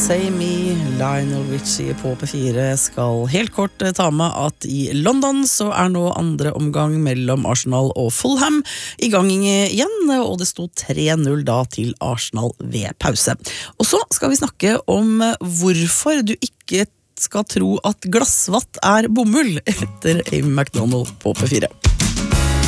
Say Me, Lionel Richie på P4 skal helt kort ta med at i London så nå andre omgang mellom Arsenal og Fulham i gang igjen, og det sto 3-0 da til Arsenal ved pause. Og så skal vi snakke om hvorfor du ikke skal tro at glassvatt bomull etter Amy McDonald på P4.